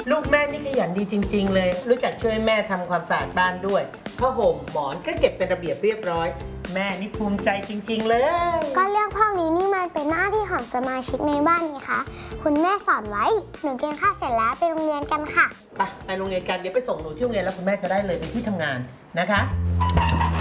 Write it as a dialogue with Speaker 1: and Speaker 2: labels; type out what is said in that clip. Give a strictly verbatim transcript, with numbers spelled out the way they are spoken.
Speaker 1: ลูกแม่นี่ขยันดีจริงๆเลยรู้จักช่วยแม่ทำความสะอาดบ้านด้วยผ้าห่มหมอนก็เก็บเป็นระเบียบเรียบร้อยแม่นี่ภูมิใจจริงๆเลย
Speaker 2: ก็เรื่องพวกนี้นี่มันเป็นหน้าที่ของสมาชิกในบ้านนี่คะคุณแม่สอนไว้หนูกินข้าวเสร็จแล้วไปโรงเรียนกันค่ะ
Speaker 1: ไปไปโรงเรียนกันเดี๋ยวไปส่งหนูที่โรงเรียนแล้วคุณแม่จะได้เลยไปที่ทำงานนะคะ